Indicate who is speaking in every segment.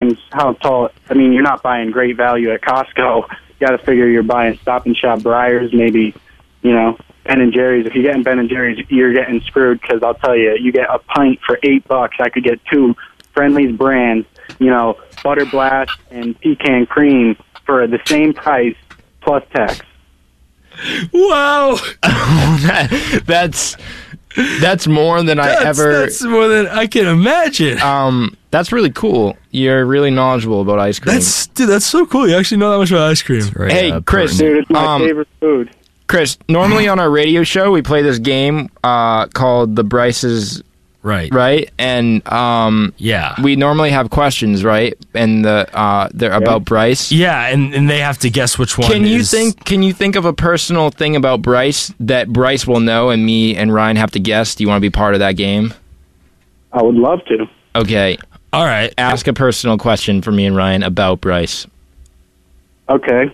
Speaker 1: how tall. I mean, you're not buying great value at Costco. You got to figure you're buying Stop and Shop Breyers, maybe, Ben and Jerry's. If you're getting Ben and Jerry's, you're getting screwed because I'll tell you, you get a pint for $8. I could get 2 Friendly's brands, Butter Blast and Pecan Cream for the same price plus tax.
Speaker 2: Wow.
Speaker 3: That's more than
Speaker 2: That's more than I can imagine.
Speaker 3: That's really cool. You're really knowledgeable about ice cream.
Speaker 2: That's so cool. You actually know that much about ice cream.
Speaker 4: Right,
Speaker 3: Hey, Chris.
Speaker 1: Dude, it's my favorite food.
Speaker 3: Chris, normally on our radio show, we play this game called The Bryce's... Right? And we normally have questions, right? And they're about Bryce.
Speaker 2: Yeah, and they have to guess which one
Speaker 3: Can you think of a personal thing about Bryce that Bryce will know and me and Ryan have to guess? Do you want to be part of that game?
Speaker 1: I would love to.
Speaker 3: Okay.
Speaker 2: All right.
Speaker 3: Ask a personal question for me and Ryan about Bryce.
Speaker 1: Okay.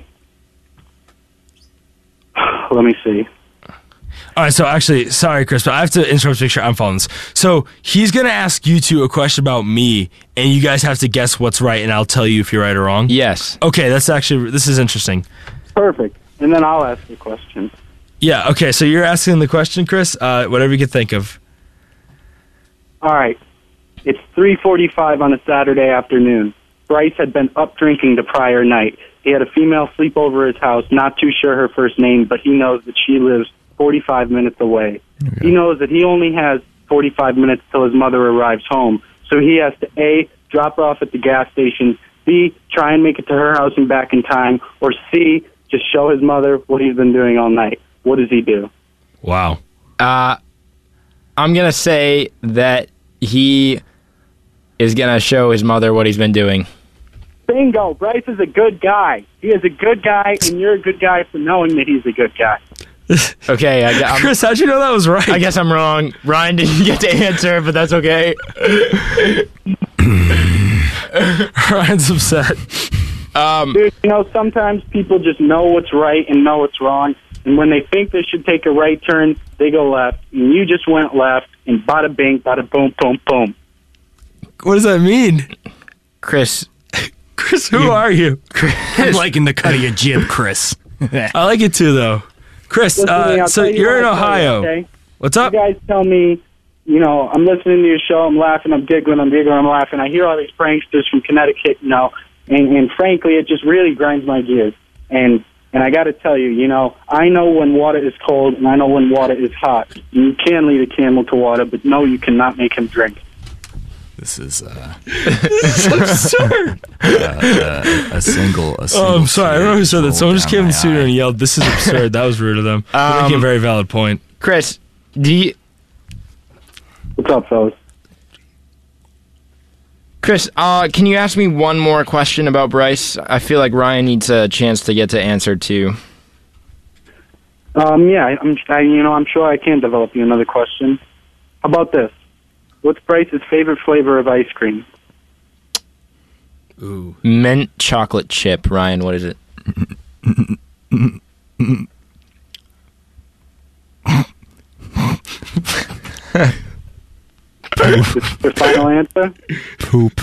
Speaker 1: Let me see.
Speaker 2: All right, so actually, sorry, Chris, but I have to interrupt to make sure I'm following this. So he's going to ask you two a question about me, and you guys have to guess what's right, and I'll tell you if you're right or wrong?
Speaker 3: Yes.
Speaker 2: Okay, this is interesting.
Speaker 1: Perfect. And then I'll ask the question.
Speaker 2: Yeah, okay, so you're asking the question, Chris? Whatever you can think of.
Speaker 1: All right. It's 3:45 on a Saturday afternoon. Bryce had been up drinking the prior night. He had a female sleep over his house, not too sure her first name, but he knows that she lives 45 minutes away. Okay. He knows that he only has 45 minutes till his mother arrives home. So he has to A, drop her off at the gas station, B, try and make it to her house and back in time, or C, just show his mother what he's been doing all night. What does he do?
Speaker 2: Wow.
Speaker 3: I'm going to say that he is going to show his mother what he's been doing.
Speaker 1: Bingo. Bryce is a good guy. He is a good guy, and you're a good guy for knowing that he's a good guy.
Speaker 3: Okay,
Speaker 2: Chris, how'd you know that was right?
Speaker 3: I guess I'm wrong. Ryan didn't get to answer, but that's okay.
Speaker 2: Ryan's upset.
Speaker 1: Dude, sometimes people just know what's right and know what's wrong, and when they think they should take a right turn, they go left, and you just went left, and bada bing, bada boom, boom, boom.
Speaker 2: What does that mean?
Speaker 3: Chris,
Speaker 2: who are you?
Speaker 4: Chris. I'm liking the cut of your jib, Chris.
Speaker 2: I like it too, though. Chris, so you're in Ohio. Okay? What's up?
Speaker 1: You guys tell me, I'm listening to your show, I'm laughing, I'm giggling, I'm laughing. I hear all these pranksters from Connecticut, and frankly, it just really grinds my gears. And I got to tell you, I know when water is cold, and I know when water is hot. You can lead a camel to water, but no, you cannot make him drink.
Speaker 4: This is
Speaker 2: absurd.
Speaker 4: A single.
Speaker 2: Oh, I'm sorry. I don't know who said that. Someone just came in the studio and yelled, "This is absurd." That was rude of them. You're making a very valid point.
Speaker 3: Chris,
Speaker 1: what's up, fellas?
Speaker 3: Chris, can you ask me one more question about Bryce? I feel like Ryan needs a chance to get to answer too.
Speaker 1: Yeah, I'm sure I can develop you another question. How about this? What's Bryce's favorite flavor of ice cream?
Speaker 3: Ooh. Mint chocolate chip. Ryan, what is it?
Speaker 1: Your final answer?
Speaker 4: Poop.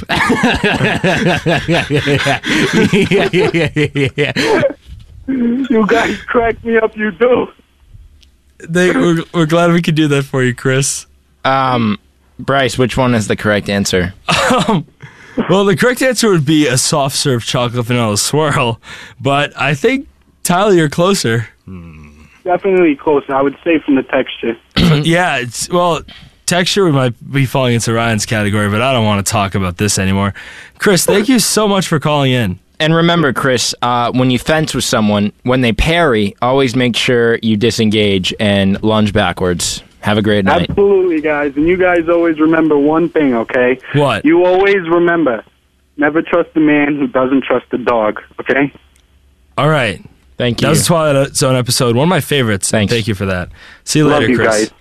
Speaker 1: You guys crack me up, you do.
Speaker 2: We're glad we could do that for you, Chris.
Speaker 3: Bryce, which one is the correct answer?
Speaker 2: Well, the correct answer would be a soft serve chocolate vanilla swirl, but I think, Tyler, you're closer.
Speaker 1: Definitely closer, I would say, from the texture.
Speaker 2: Yeah, texture might be falling into Ryan's category, but I don't want to talk about this anymore. Chris, thank you so much for calling in.
Speaker 3: And remember, Chris, when you fence with someone, when they parry, always make sure you disengage and lunge backwards. Have a great night.
Speaker 1: Absolutely, guys. And you guys always remember one thing, okay?
Speaker 2: What?
Speaker 1: You always remember, never trust a man who doesn't trust a dog, okay?
Speaker 2: All right.
Speaker 3: Thank you.
Speaker 2: That was a Twilight Zone episode. One of my favorites.
Speaker 3: Thanks.
Speaker 2: Thank you for that. See you later,
Speaker 1: Love you,
Speaker 2: Chris.
Speaker 1: Guys.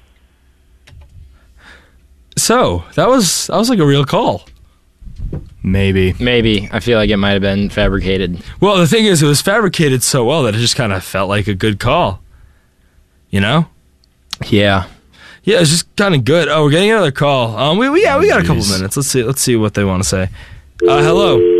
Speaker 2: So, that was like a real call.
Speaker 4: Maybe.
Speaker 3: I feel like it might have been fabricated.
Speaker 2: Well, the thing is, it was fabricated so well that it just kind of felt like a good call. You know?
Speaker 3: Yeah.
Speaker 2: Yeah, it's just kind of good. Oh, we're getting another call. We got a couple minutes. Let's see what they want to say. Hello.